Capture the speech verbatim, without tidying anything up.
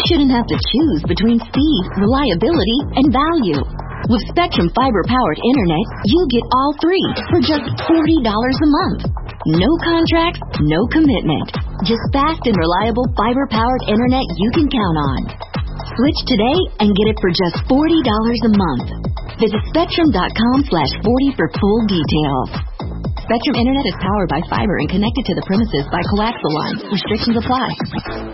shouldn't have to choose between speed, reliability, and value. With Spectrum fiber-powered internet, you get all three for just forty dollars a month. No contracts, no commitment. Just fast and reliable fiber-powered internet you can count on. Switch today and get it for just forty dollars a month. Visit Spectrum.com slash 40 for full details. Spectrum Internet is powered by fiber and connected to the premises by coaxial lines. Restrictions apply.